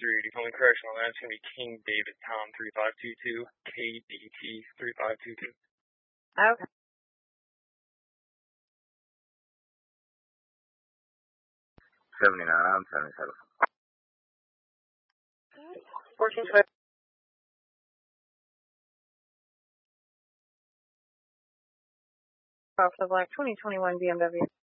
Becoming correctional, that's going to be King David Tom 3522, KDT 3522. Okay. 79, 77. 1412. Off the black 2021 BMW.